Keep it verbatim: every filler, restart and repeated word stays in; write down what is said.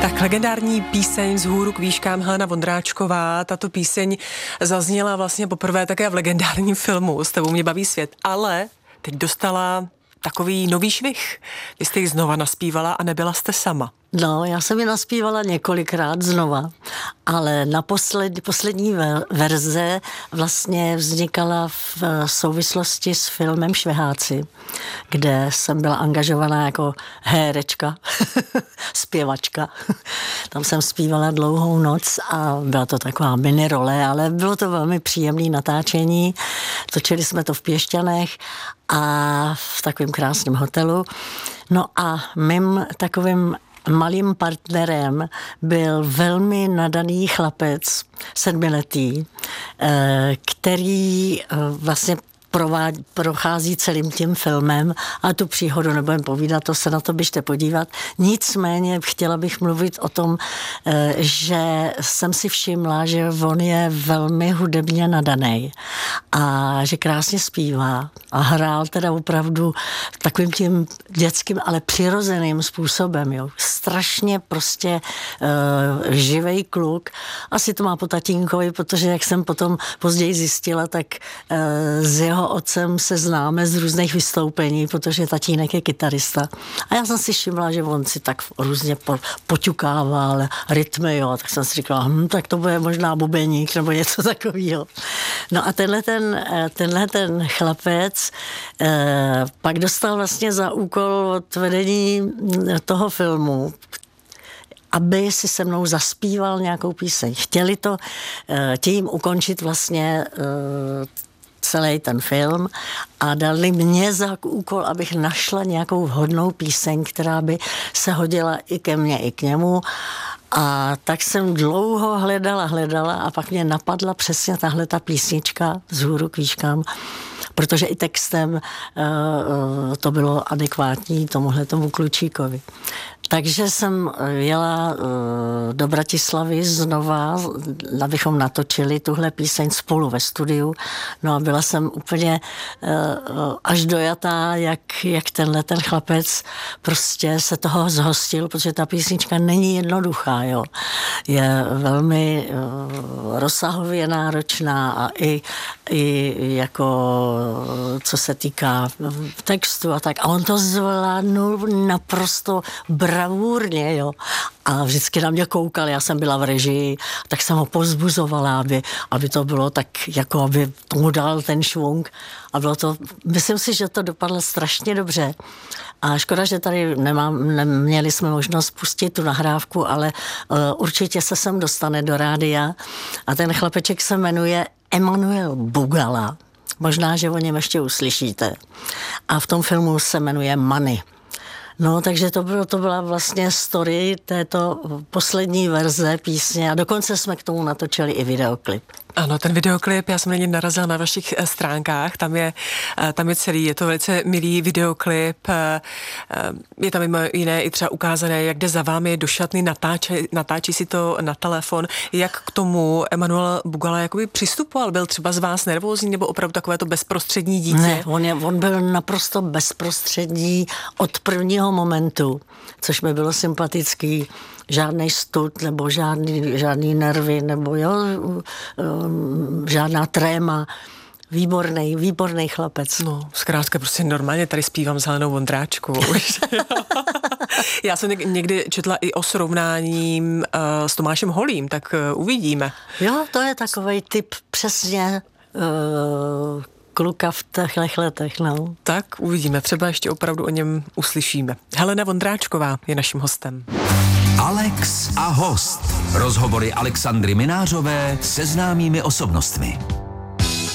Tak legendární píseň Z hůru k výškám, Helena Vondráčková. Tato píseň zazněla vlastně poprvé také v legendárním filmu S tebou mě baví svět, ale teď dostala takový nový švih. Vy jste ji znova naspívala a nebyla jste sama. No, já jsem ji naspívala několikrát znova, ale na posled, poslední verze vlastně vznikala v souvislosti s filmem Šviháci, kde jsem byla angažovaná jako hérečka, zpěvačka. Tam jsem zpívala Dlouhou noc a byla to taková mini role, ale bylo to velmi příjemné natáčení. Točili jsme to v Piešťanech a v takovém krásném hotelu. No a mým takovým malým partnerem byl velmi nadaný chlapec, sedmiletý, který vlastně provádí, prochází celým tím filmem a tu příhodu nebudem povídat, to se na to běžte podívat. Nicméně chtěla bych mluvit o tom, že jsem si všimla, že on je velmi hudebně nadaný a že krásně zpívá a hrál teda opravdu takovým tím dětským, ale přirozeným způsobem. Jo. Strašně prostě uh, živej kluk. Asi to má po tatínkovi, protože jak jsem potom později zjistila, tak uh, z jeho otcem se známe z různých vystoupení, protože tatínek je kytarista. A já jsem si všimla, že on si tak různě po, poťukával rytmy, jo. Tak jsem si říkala, hm, tak to bude možná bubeník nebo něco takového. No a tenhle ten, tenhle ten chlapec eh, pak dostal vlastně za úkol od vedení toho filmu, aby si se mnou zaspíval nějakou píseň. Chtěli to eh, tím ukončit vlastně eh, celý ten film a dali mě za úkol, abych našla nějakou vhodnou píseň, která by se hodila i ke mně, i k němu. A tak jsem dlouho hledala, hledala a pak mě napadla přesně tahle ta písnička Z hůru k výškám, protože i textem uh, to bylo adekvátní tomuhle tomu klučíkovi. Takže jsem jela uh, do Bratislavy znova, abychom natočili tuhle píseň spolu ve studiu. No a byla jsem úplně uh, až dojatá, jak, jak tenhle ten chlapec prostě se toho zhostil, protože ta písnička není jednoduchá, jo. Je velmi uh, rozsahově náročná a i, i jako co se týká textu a tak. A on to zvládnul naprosto bravurně, jo. A vždycky na mě koukal, já jsem byla v režii, tak jsem ho povzbuzovala, aby, aby to bylo tak, jako aby tomu dal ten švung. A bylo to, myslím si, že to dopadlo strašně dobře. A škoda, že tady nemám, neměli jsme možnost pustit tu nahrávku, ale uh, určitě se sem dostane do rádia. A ten chlapeček se jmenuje Emanuel Bugala. Možná, že o něm ještě uslyšíte. A v tom filmu se jmenuje Money. No, takže to, bylo, to byla vlastně story této poslední verze písně a dokonce jsme k tomu natočili i videoklip. Ano, ten videoklip, já jsem na něj narazila na vašich stránkách, tam je, tam je celý, je to velice milý videoklip, je tam mimo jiné i třeba ukázané, jak jde za vámi do šatny, natáčí, natáčí si to na telefon, jak k tomu Emanuel Bugala jakoby přistupoval, byl třeba z vás nervózní nebo opravdu takové to bezprostřední dítě? Ne, on, je, on byl naprosto bezprostřední od prvního momentu, což mi bylo sympatický. Žádný stud, nebo žádný, žádný nervy, nebo jo, žádná tréma. Výborný, výborný chlapec. No, zkrátka prostě normálně tady zpívám s Helenou Vondráčkovou. Já jsem někdy četla i o srovnáním uh, s Tomášem Holým, tak uh, uvidíme. Jo, to je takovej typ přesně uh, kluka v těchto letech, no. Tak uvidíme, třeba ještě opravdu o něm uslyšíme. Helena Vondráčková je naším hostem. Alex a host. Rozhovory Alexandry Minářové se známými osobnostmi.